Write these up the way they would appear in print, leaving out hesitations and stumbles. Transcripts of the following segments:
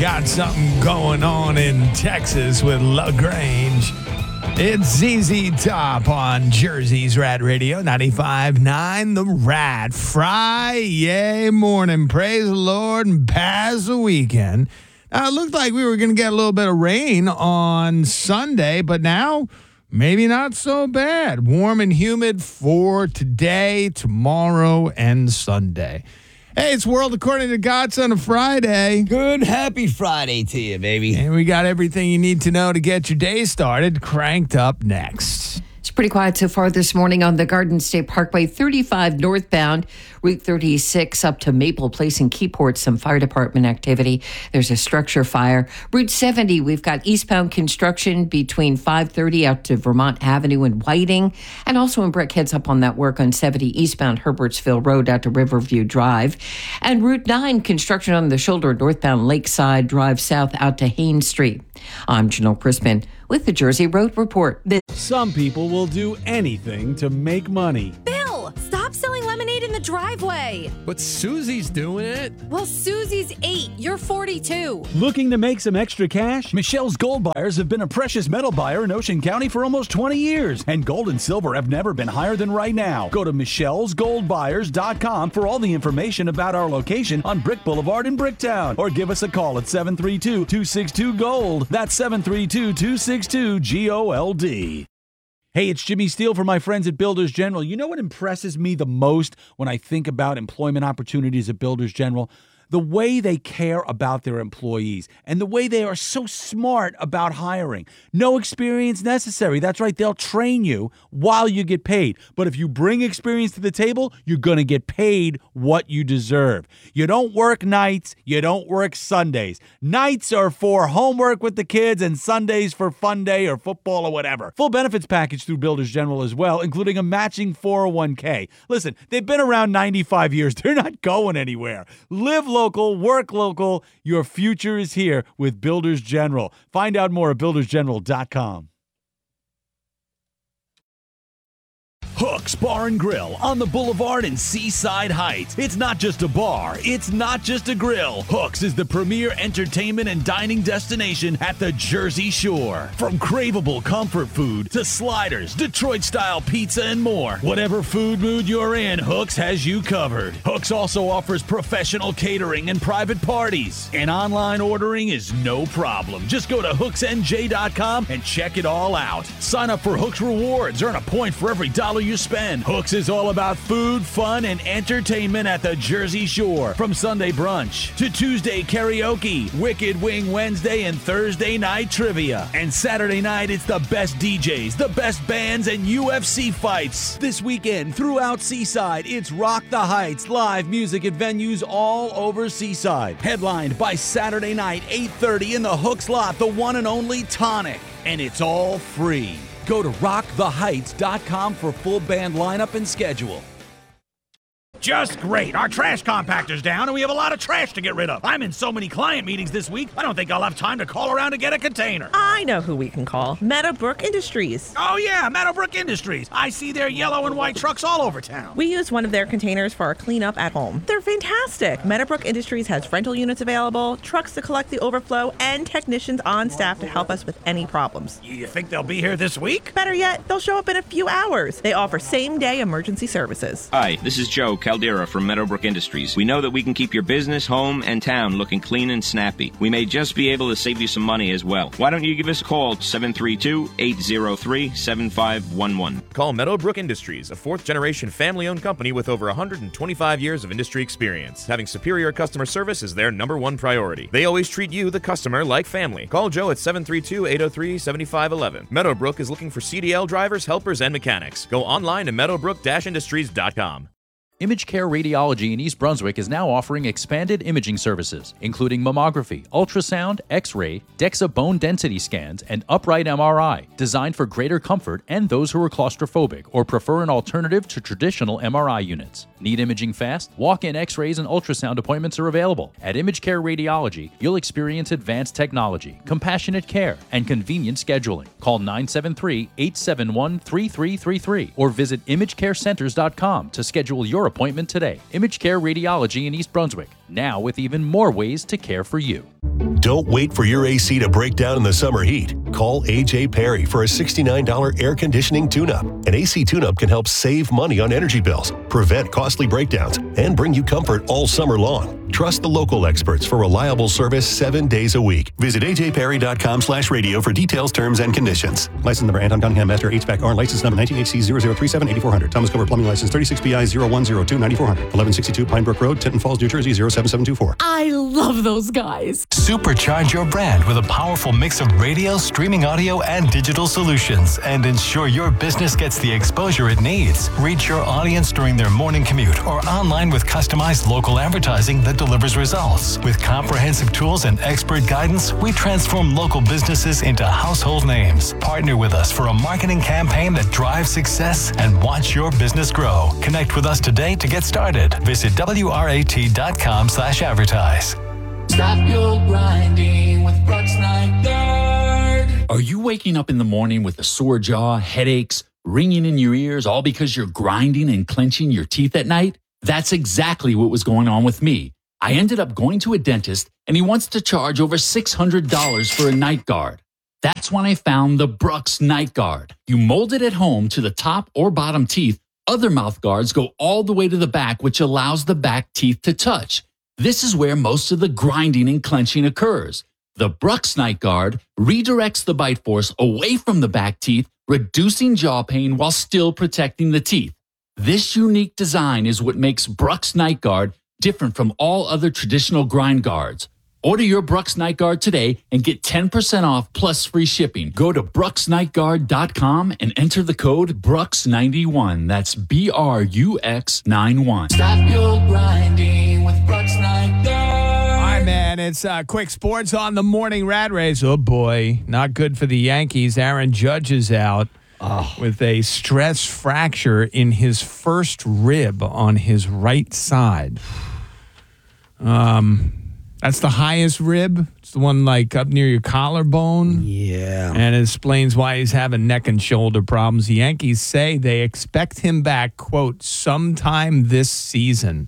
got something going on in Texas with LaGrange. It's ZZ Top on Jersey's Rad Radio 95.9 The Rad. Friday morning. Praise the Lord and pass the weekend. Now, it looked like we were going to get a little bit of rain on Sunday, but now maybe not so bad. Warm and humid for today, tomorrow, and Sunday. Hey, it's World According to God's on a Friday. Good, happy Friday to you, baby. And we got everything you need to know to get your day started cranked up next. It's pretty quiet so far this morning on the Garden State Parkway 35 northbound, Route 36 up to Maple Place and Keyport, some fire department activity. There's a structure fire. Route 70, we've got eastbound construction between 530 out to Vermont Avenue and Whiting, and also in Brickheads up on that work on 70 eastbound Herbertsville Road out to Riverview Drive. And Route 9, construction on the shoulder northbound Lakeside Drive south out to Haines Street. I'm Janelle Crispin with the Jersey Road Report. Some people will do anything to make money. Bill, stop selling lemonade in the driveway. But Susie's doing it. Well, Susie's 8. You're 42. Looking to make some extra cash? Michelle's Gold Buyers have been a precious metal buyer in Ocean County for almost 20 years, and gold and silver have never been higher than right now. Go to michellesgoldbuyers.com for all the information about our location on Brick Boulevard in Bricktown, or give us a call at 732-262-GOLD. That's 732-262-GOLD. Hey, it's Jimmy Steele for my friends at Builders General. You know what impresses me the most when I think about employment opportunities at Builders General? The way they care about their employees and the way they are so smart about hiring. No experience necessary. That's right, they'll train you while you get paid. But if you bring experience to the table, you're going to get paid what you deserve. You don't work nights, you don't work Sundays. Nights are for homework with the kids and Sundays for fun day or football or whatever. Full benefits package through Builders General as well, including a matching 401k. Listen, they've been around 95 years. They're not going anywhere. Live local, work local. Your future is here with Builders General. Find out more at buildersgeneral.com. Hooks Bar and Grill on the Boulevard in Seaside Heights. It's not just a bar, it's not just a grill. Hooks is the premier entertainment and dining destination at the Jersey Shore. From craveable comfort food to sliders, Detroit-style pizza, and more. Whatever food mood you're in, Hooks has you covered. Hooks also offers professional catering and private parties. And online ordering is no problem. Just go to hooksnj.com and check it all out. Sign up for Hooks Rewards, earn a point for every dollar you spend. Hooks is all about food, fun, and entertainment at the Jersey Shore. From Sunday brunch to Tuesday karaoke, Wicked Wing Wednesday, and Thursday night trivia. And Saturday night, it's the best DJs, the best bands, and UFC fights. This weekend, throughout Seaside, it's Rock the Heights, live music at venues all over Seaside. Headlined by Saturday night, 8:30 in the Hooks lot, the one and only Tonic. And it's all free. Go to rocktheheights.com for full band lineup and schedule. Just great. Our trash compactor's down and we have a lot of trash to get rid of. I'm in so many client meetings this week, I don't think I'll have time to call around to get a container. I know who we can call. Meadowbrook Industries. Oh yeah, Meadowbrook Industries. I see their yellow and white trucks all over town. We use one of their containers for our cleanup at home. They're fantastic. Meadowbrook Industries has rental units available, trucks to collect the overflow, and technicians on staff to help us with any problems. You think they'll be here this week? Better yet, they'll show up in a few hours. They offer same-day emergency services. Hi, this is Joe Caldera from Meadowbrook Industries. We know that we can keep your business, home, and town looking clean and snappy. We may just be able to save you some money as well. Why don't you give us a call, 732-803-7511. Call Meadowbrook Industries, a fourth-generation family-owned company with over 125 years of industry experience. Having superior customer service is their number one priority. They always treat you, the customer, like family. Call Joe at 732-803-7511. Meadowbrook is looking for CDL drivers, helpers, and mechanics. Go online to meadowbrook-industries.com. Image Care Radiology in East Brunswick is now offering expanded imaging services, including mammography, ultrasound, X-ray, DEXA bone density scans, and upright MRI, designed for greater comfort and those who are claustrophobic or prefer an alternative to traditional MRI units. Need imaging fast? Walk-in X-rays and ultrasound appointments are available. At Image Care Radiology, you'll experience advanced technology, compassionate care, and convenient scheduling. Call 973-871-3333 or visit imagecarecenters.com to schedule your appointment today. Image Care Radiology in East Brunswick, now with even more ways to care for you. Don't wait for your AC to break down in the summer heat. Call A.J. Perry for a $69 air conditioning tune-up. An AC tune-up can help save money on energy bills, prevent costly breakdowns, and bring you comfort all summer long. Trust the local experts for reliable service 7 days a week. Visit ajperry.com/radio for details, terms, and conditions. License number Anton Cunningham Master HVAC/R. License number 19HC0037-8400. Thomas Cover Plumbing License 36BI0102-9400. 1162 Pine Brook Road, Tinton Falls, New Jersey 07724. I love those guys. Supercharge your brand with a powerful mix of radio, streaming audio, and digital solutions, and ensure your business gets the exposure it needs. Reach your audience during their morning commute or online with customized local advertising that delivers results. With comprehensive tools and expert guidance, we transform local businesses into household names. Partner with us for a marketing campaign that drives success and watch your business grow. Connect with us today to get started. Visit WRAT.com/advertise. Stop your grinding with Brooks Night Guard. Are you waking up in the morning with a sore jaw, headaches, ringing in your ears, all because you're grinding and clenching your teeth at night? That's exactly what was going on with me. I ended up going to a dentist, and he wants to charge over $600 for a night guard. That's when I found the Brooks Night Guard. You mold it at home to the top or bottom teeth. Other mouth guards go all the way to the back, which allows the back teeth to touch. This is where most of the grinding and clenching occurs. The Brooks Night Guard redirects the bite force away from the back teeth, reducing jaw pain while still protecting the teeth. This unique design is what makes Brooks Night Guard different from all other traditional grind guards. Order your Brooks Night Guard today and get 10% off plus free shipping. Go to brooksnightguard.com and enter the code BROOKS91. That's BRUX91. Stop your grinding with Brooks Night Guard. All right, man. It's quick sports on the morning Rat Race. Oh, boy. Not good for the Yankees. Aaron Judge is out with a stress fracture in his first rib on his right side. That's the highest rib. It's the one like up near your collarbone. Yeah. And it explains why he's having neck and shoulder problems. The Yankees say they expect him back, quote, sometime this season.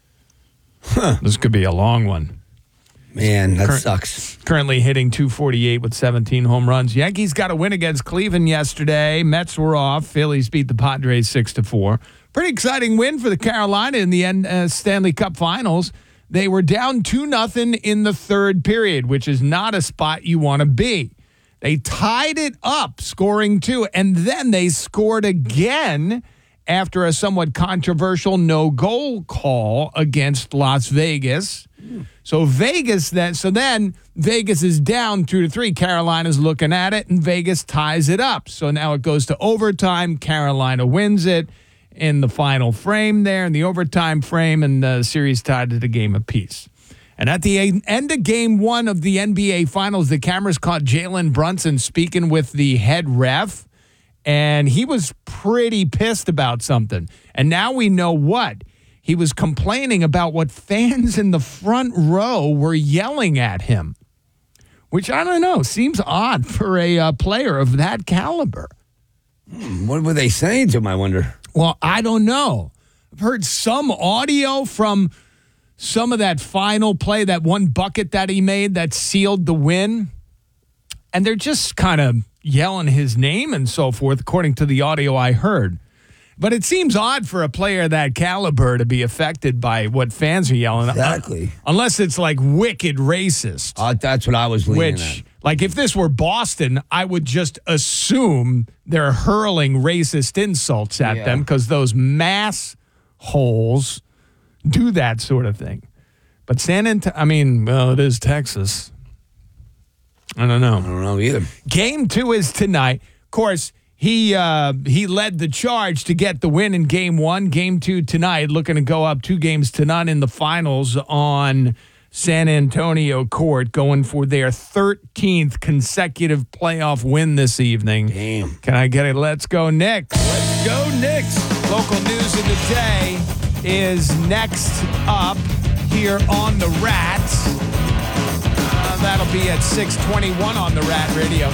This could be a long one. Man, that sucks. Currently hitting .248 with 17 home runs. Yankees got a win against Cleveland yesterday. Mets were off. Phillies beat the Padres 6-4. Pretty exciting win for the Carolina in the Stanley Cup Finals. They were down 2-0 in the third period, which is not a spot you want to be. They tied it up, scoring 2, and then they scored again after a somewhat controversial no-goal call against Las Vegas. So then Vegas is down 2-3. Carolina's looking at it, and Vegas ties it up. So now it goes to overtime. Carolina wins it in the final frame there, in the overtime frame, and the series tied at a game apiece. And at the end of Game 1 of the NBA Finals, the cameras caught Jalen Brunson speaking with the head ref, and he was pretty pissed about something. And now we know what. He was complaining about what fans in the front row were yelling at him, which, I don't know, seems odd for a player of that caliber. What were they saying to him, I wonder? Well, I don't know. I've heard some audio from some of that final play, that one bucket that he made that sealed the win. And they're just kind of yelling his name and so forth, according to the audio I heard. But it seems odd for a player of that caliber to be affected by what fans are yelling. Exactly. Unless it's like wicked racist. That's what I was leaning at. Like if this were Boston, I would just assume they're hurling racist insults at them because those mass holes do that sort of thing. But it is Texas. I don't know. I don't know either. Game 2 is tonight. Of course, he led the charge to get the win in Game 1. Game 2 tonight, looking to go up 2-0 in the finals on San Antonio court, going for their 13th consecutive playoff win this evening. Damn. Can I get it? Let's go, Knicks. Let's go, Knicks. Local news of the day is next up here on The Rat. That'll be at 6:21 on The Rat Radio.